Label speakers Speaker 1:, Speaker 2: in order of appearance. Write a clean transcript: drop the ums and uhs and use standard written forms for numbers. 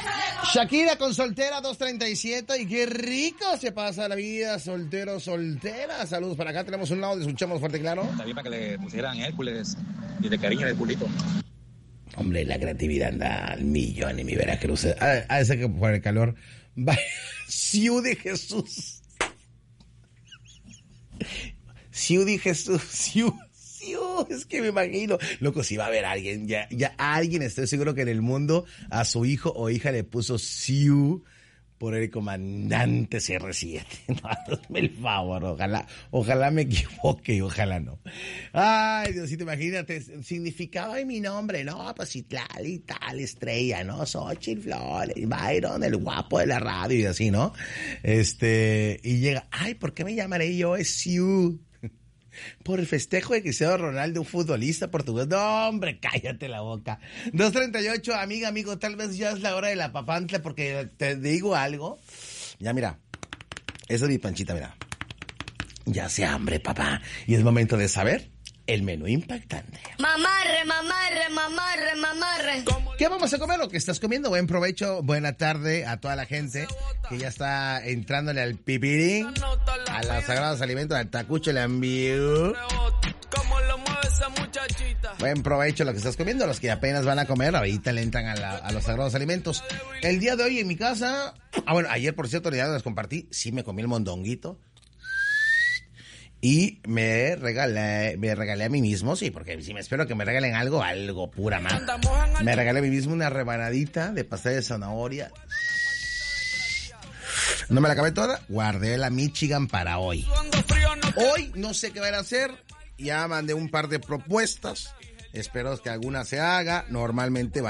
Speaker 1: Shakira con Soltera 237 y qué rico se pasa la vida, soltero, soltera. Saludos para acá, tenemos un audio, escuchamos fuerte y claro.
Speaker 2: También para que le pusieran Hércules y de cariño del pulito.
Speaker 1: Hombre, la creatividad anda al millón en mi Veracruz. Ese que por el calor. Ciudad de Jesús. Ciudad de Jesús. Es que me imagino. Loco, si va a haber alguien, ya alguien, estoy seguro que en el mundo a su hijo o hija le puso Siu por el comandante CR7. No, hazme el favor, ojalá me equivoque y ojalá no. Ay, Diosito, imagínate, significaba mi nombre, no, pues y tal estrella, ¿no? Xochitl Flores, Byron, el guapo de la radio y así, ¿no? Y llega, ay, ¿por qué me llamaré yo Siu? Por el festejo de Cristiano Ronaldo, un futbolista portugués. No, hombre, cállate la boca. 2:38, amigo, tal vez ya es la hora de la papantla, porque te digo algo. Ya, mira, esa es mi panchita, mira. Ya hace hambre, papá. Y es momento de saber el menú impactante.
Speaker 3: Mamarre.
Speaker 1: ¿Qué vamos a comer? Lo que estás comiendo. Buen provecho, buena tarde a toda la gente que ya está entrándole al pipirín, a los sagrados alimentos, al tacucho, el ambiu. Buen provecho lo que estás comiendo. Los que apenas van a comer, ahorita le entran a los sagrados alimentos. El día de hoy en mi casa, bueno, ayer por cierto ya les compartí, sí me comí el mondonguito. Y me regalé a mí mismo, sí, porque si me espero que me regalen algo pura más. Me regalé a mí mismo una rebanadita de pastel de zanahoria. No me la acabé toda, guardé la Michigan para hoy. Hoy no sé qué van a hacer, ya mandé un par de propuestas, espero que alguna se haga, normalmente van